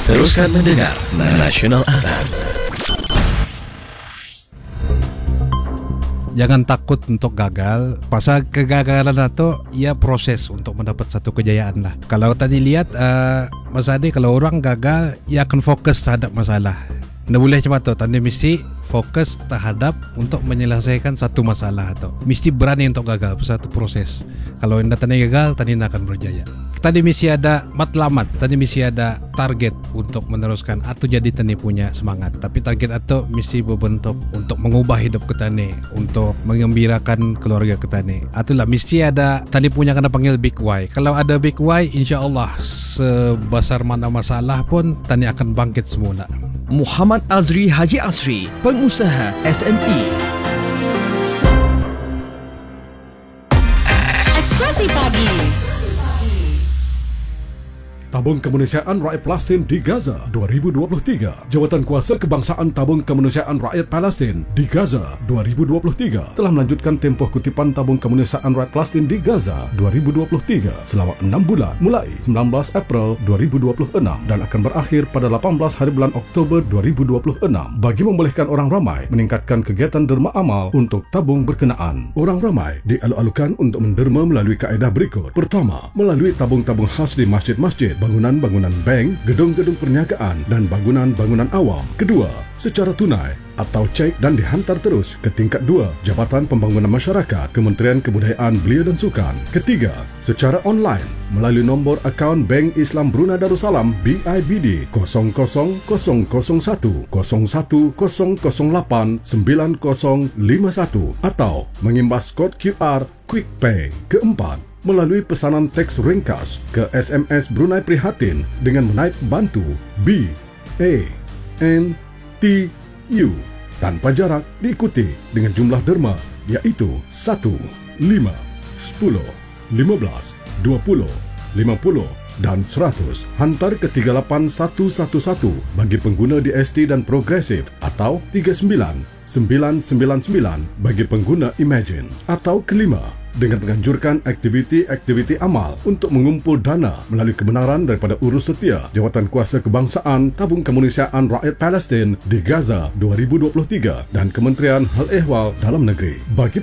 Teruskan mendengar Nasional FM. Jangan takut untuk gagal. Pasal kegagalan itu ia proses untuk mendapat satu kejayaan lah. Kalau tadi lihat Mas Adi, kalau orang gagal ia akan fokus terhadap masalah. Nggak boleh cuma tu, tadi mesti fokus terhadap untuk menyelesaikan satu masalah atau mesti berani untuk gagal. Satu proses. Kalau anda tadi gagal, tadi anda akan berjaya. Tadi mesti ada matlamat, tadi mesti ada target untuk meneruskan atau jadi tani punya semangat. Tapi target atau mesti berbentuk untuk mengubah hidup ketani, untuk mengembirakan keluarga ketani. Itulah mesti ada tani punya kena panggil big why. Kalau ada big why, insya Allah sebesar mana masalah pun tani akan bangkit semula. Muhammad Azri Haji Asri, pengusaha SME. Ekspresi Pagi. Tabung Kemanusiaan Rakyat Palestin di Gaza 2023. Jawatan Kuasa Kebangsaan Tabung Kemanusiaan Rakyat Palestin di Gaza 2023 telah melanjutkan tempoh kutipan Tabung Kemanusiaan Rakyat Palestin di Gaza 2023 selama 6 bulan mulai 19 April 2026 dan akan berakhir pada 18 hari bulan Oktober 2026 bagi membolehkan orang ramai meningkatkan kegiatan derma amal untuk tabung berkenaan. Orang ramai dialu-alukan untuk menderma melalui kaedah berikut. Pertama, melalui tabung-tabung khas di masjid-masjid, bangunan-bangunan bank, gedung-gedung perniagaan dan bangunan-bangunan awam. Kedua, secara tunai atau cek dan dihantar terus ke tingkat 2 Jabatan Pembangunan Masyarakat Kementerian Kebudayaan Belia dan Sukan. Ketiga, secara online melalui nombor akaun Bank Islam Brunei Darussalam BIBD 00001010089051 atau mengimbas kod QR Quick Pay. Keempat, melalui pesanan teks ringkas ke SMS Brunei Prihatin dengan menaip bantu BANTU tanpa jarak diikuti dengan jumlah derma iaitu 1, 5, 10, 15, 20, 50 dan 100 hantar ke 38111 bagi pengguna DST dan Progresif atau 39999 bagi pengguna Imagine. Atau kelima, dengan menganjurkan aktiviti-aktiviti amal untuk mengumpul dana melalui kebenaran daripada urus setia Jawatan Kuasa Kebangsaan Tabung Kemanusiaan Rakyat Palestin di Gaza 2023 dan Kementerian Hal Ehwal Dalam Negeri. Bagi